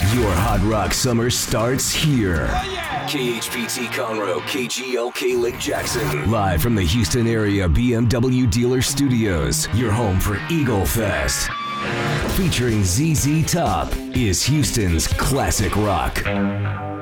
Your hot rock summer starts here. KHPT Conroe, KGLK Lake Jackson. Live from the Houston area BMW dealer studios, your home for Eagle Fest. Featuring ZZ Top is Houston's classic rock.